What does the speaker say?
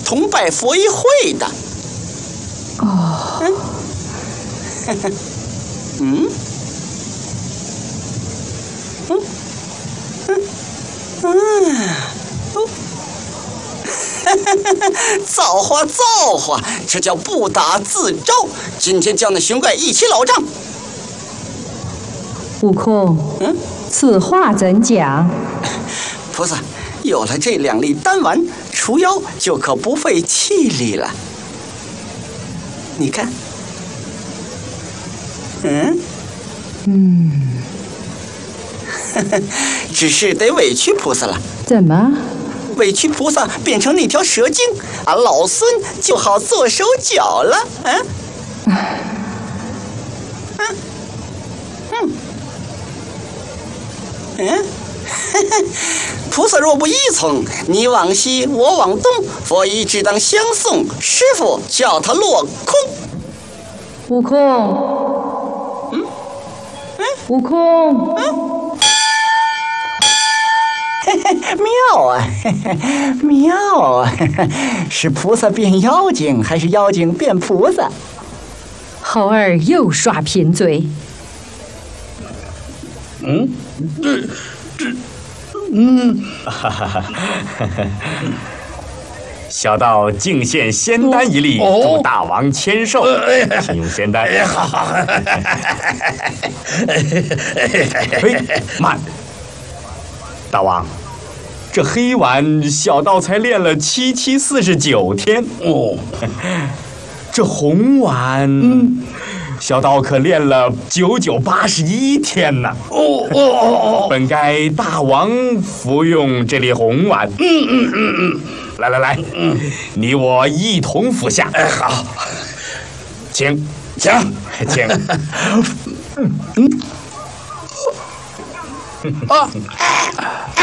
崇拜佛一会的。 哦， 造化造化，这叫不打自招。今天叫那熊怪一起老账。 悟空，此话怎讲？ 菩萨，有了这2粒丹丸，除妖就可不费气力了。你看，只是得委屈菩萨了。 怎么？ 委屈菩萨变成那条蛇精，俺老孙就好做手脚了。菩萨若不依从，你往西，我往东，佛一只当相送。师傅叫他落空。 悟空，悟空， 妙啊，妙啊！是菩萨变妖精，还是妖精变菩萨？ 猴儿又耍贫嘴。 小道敬献仙丹1粒，祝大王千寿。请用仙丹。 好。 慢，大王，这黑丸小道才练了7749天。这红丸，小道可练了9981天呢。本该大王服用这粒红丸。来，你我一同服下。 好， 请。